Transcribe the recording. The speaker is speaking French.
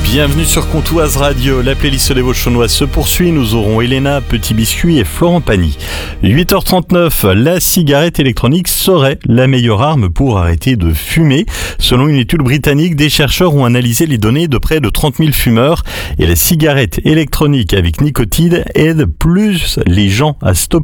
Bienvenue sur Comtoise Radio, la playlist des Vauchonnois se poursuit, nous aurons Elena, Petit Biscuit et Florent Pagny. 8h39, la cigarette électronique serait la meilleure arme pour arrêter de fumer. Selon une étude britannique, des chercheurs ont analysé les données de près de 30 000 fumeurs et la cigarette électronique avec nicotine aide plus les gens à stopper